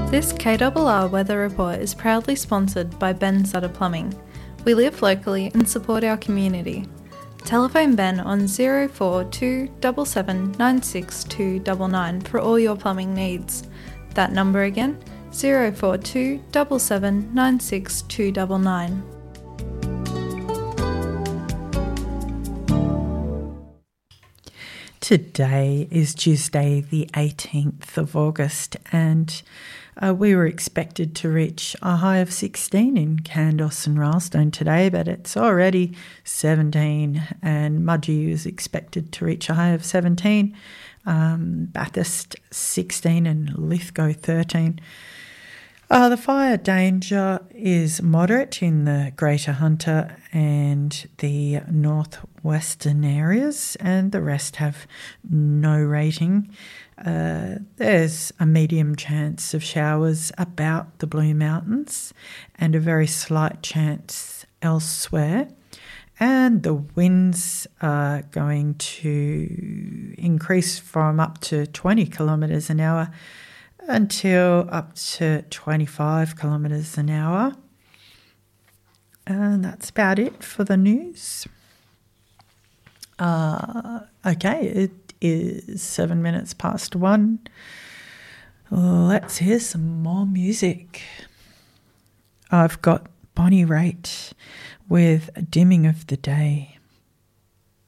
This KRR weather report is proudly sponsored by Ben Sutter Plumbing. We live locally and support our community. Telephone Ben on 042 77 962 99 for all your plumbing needs. That number again, 042 77 962 99. Today is Tuesday the 18th of August and we were expected to reach a high of 16 in Kandos and Rylstone today, but it's already 17 and Mudgee is expected to reach a high of 17, Bathurst 16 and Lithgow 13. The fire danger is moderate in the Greater Hunter and the northwestern areas, and the rest have no rating. There's a medium chance of showers about the Blue Mountains and a very slight chance elsewhere. And the winds are going to increase from up to 20 kilometres an hour until up to 25 kilometres an hour. And that's about it for the news. Okay, it is 7 minutes past 1. Let's hear some more music. I've got Bonnie Raitt with Dimming of the Day.